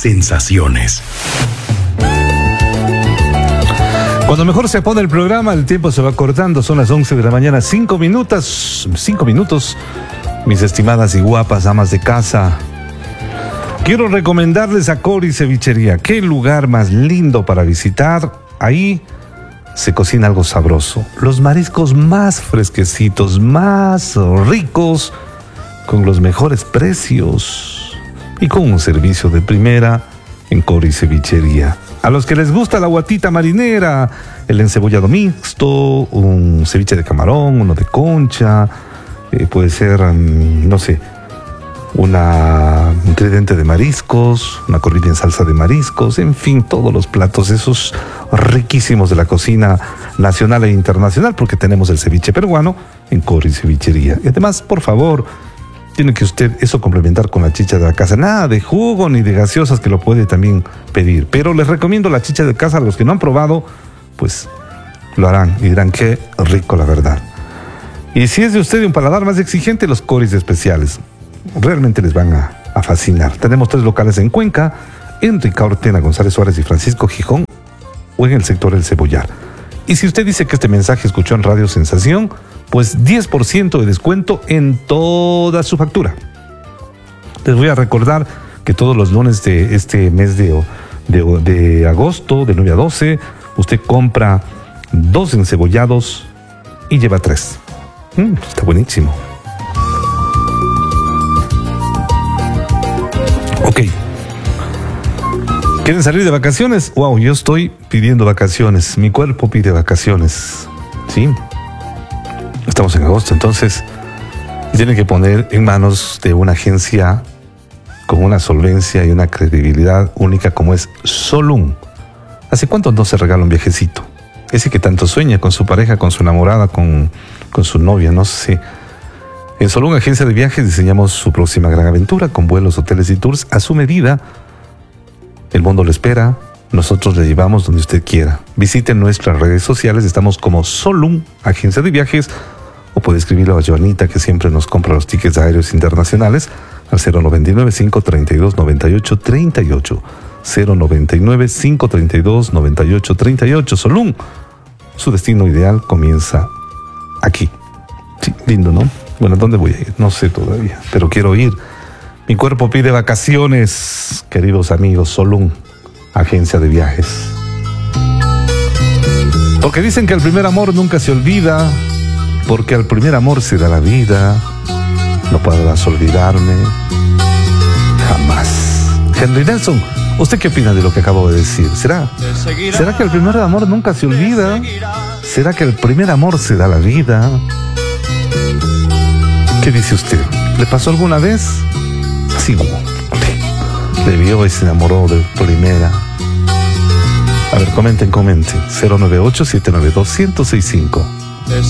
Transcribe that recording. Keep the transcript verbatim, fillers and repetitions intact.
sensaciones. Cuando mejor se pone el programa, el tiempo se va cortando. Son las once de la mañana, cinco minutos, cinco minutos. Mis estimadas y guapas amas de casa, quiero recomendarles a Cori Cevichería. Qué lugar más lindo para visitar. Ahí se cocina algo sabroso. Los mariscos más fresquecitos, más ricos, con los mejores precios y con un servicio de primera en Cori Cevichería. A los que les gusta la guatita marinera, el encebollado mixto, un ceviche de camarón, uno de concha, eh, puede ser, um, no sé, una, un tridente de mariscos, una corrida en salsa de mariscos, en fin, todos los platos esos riquísimos de la cocina nacional e internacional, porque tenemos el ceviche peruano en Cori Cevichería. Y además, por favor, tiene que usted eso complementar con la chicha de la casa. Nada de jugo ni de gaseosas, que lo puede también pedir. Pero les recomiendo la chicha de casa. A los que no han probado, pues lo harán y dirán qué rico, la verdad. Y si es de usted un paladar más exigente, los Coris especiales realmente les van a, a fascinar. Tenemos tres locales en Cuenca, en Ricardo Ortega, González Suárez y Francisco Gijón, o en el sector El Cebollar. Y si usted dice que este mensaje escuchó en Radio Sensación, pues diez por ciento de descuento en toda su factura. Les voy a recordar que todos los lunes de este mes de, de, de agosto, de nueve a doce, usted compra dos encebollados y lleva tres. Mm, está buenísimo. Ok. ¿Quieren salir de vacaciones? Wow, yo estoy pidiendo vacaciones. Mi cuerpo pide vacaciones. ¿Sí? Estamos en agosto, entonces tienen que poner en manos de una agencia con una solvencia y una credibilidad única como es Solún. ¿Hace cuánto no se regala un viajecito? Ese que tanto sueña con su pareja, con su enamorada, con, con su novia, no sé. En Solún Agencia de Viajes diseñamos su próxima gran aventura con vuelos, hoteles y tours a su medida. El mundo lo espera, nosotros le llevamos donde usted quiera. Visite nuestras redes sociales, estamos como Solún Agencia de Viajes, o puede escribirlo a Joanita, que siempre nos compra los tickets aéreos internacionales, al cero noventa y nueve, cinco treinta y dos, noventa y ocho treinta y ocho. cero noventa y nueve, cinco treinta y dos, noventa y ocho treinta y ocho. Solún, su destino ideal comienza aquí. Sí, lindo, ¿no? Bueno, ¿dónde voy a ir? No sé todavía, pero quiero ir. Mi cuerpo pide vacaciones, queridos amigos. Solún Agencia de Viajes. Porque dicen que el primer amor nunca se olvida, porque al primer amor se da la vida. No podrás olvidarme jamás. Henry Nelson, ¿usted qué opina de lo que acabo de decir? ¿Será, ¿será que el primer amor nunca se olvida? ¿Será que el primer amor se da la vida? ¿Qué dice usted? ¿Le pasó alguna vez? Así como le vio y se enamoró de primera. A ver, comenten, comenten. cero nueve ocho, siete nueve dos, uno cero seis cinco.